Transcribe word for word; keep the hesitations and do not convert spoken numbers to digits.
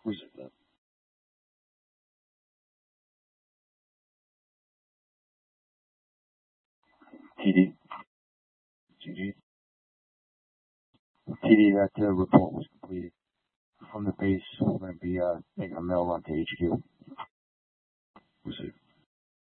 Resume that. T D. G G. T D, that uh, report was completed. From the base, we're going to be uh, making a mail run to H Q. Resume.